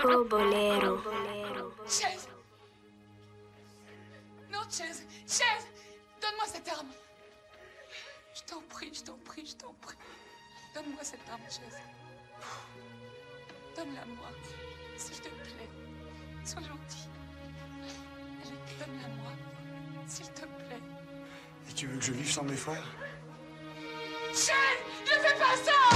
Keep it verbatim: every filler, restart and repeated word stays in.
Oh, bolero. Chaise. Non, chaise. Chaise. Donne-moi cette arme. Je t'en prie, je t'en prie, je t'en prie. Donne-moi cette arme, chaise. Donne-la-moi, s'il te plaît. Sois gentil. Donne-la-moi, s'il te plaît. Et tu veux que je vive sans mes frères? Chaise, ne fais pas ça!